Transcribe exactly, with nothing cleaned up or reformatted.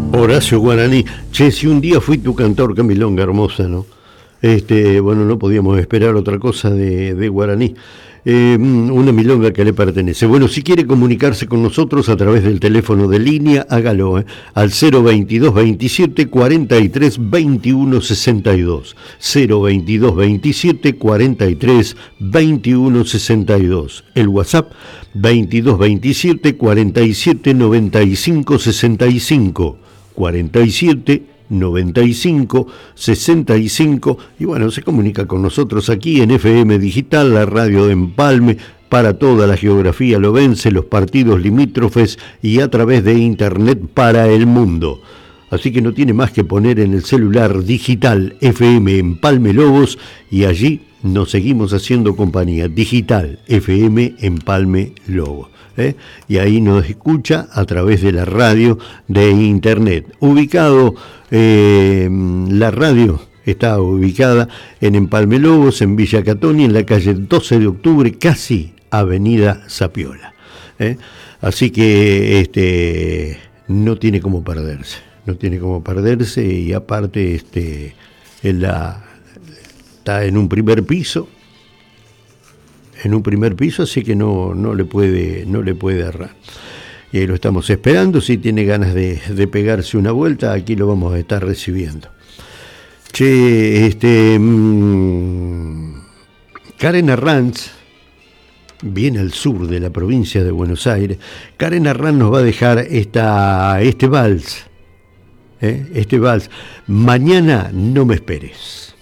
Horacio Guaraní. Che, si un día fui tu cantor, qué milonga hermosa, ¿no? Este, bueno, no podíamos esperar otra cosa de, de Guaraní. Eh, una milonga que le pertenece. Bueno, si quiere comunicarse con nosotros a través del teléfono de línea, hágalo, ¿eh? Al cero veintidós veintisiete cuarenta y tres veintiuno sesenta y dos. cero veintidós veintisiete cuarenta y tres veintiuno sesenta y dos. El WhatsApp veintidós veintisiete cuarenta y siete noventa y cinco sesenta y cinco. cuarenta y siete noventa y cinco sesenta y cinco, y bueno, se comunica con nosotros aquí en F M Digital, la radio de Empalme, para toda la geografía lobense, los partidos limítrofes y a través de internet para el mundo. Así que no tiene más que poner en el celular digital F M Empalme Lobos y allí nos seguimos haciendo compañía. Digital F M Empalme Lobos. ¿Eh? Y ahí nos escucha a través de la radio de internet. Ubicado, eh, la radio está ubicada en Empalme Lobos, en Villa Catoni, en la calle doce de octubre, casi Avenida Zapiola. ¿Eh? Así que este, no tiene cómo perderse, no tiene cómo perderse y aparte este, en la, está en un primer piso. en un primer piso, así que no, no le puede, no le puede errar. Y ahí lo estamos esperando, si tiene ganas de, de pegarse una vuelta, aquí lo vamos a estar recibiendo. Che, este, mmm, Karen Arranz, viene al sur de la provincia de Buenos Aires. Karen Arranz nos va a dejar esta, este vals, ¿eh? este vals, Mañana no me esperes.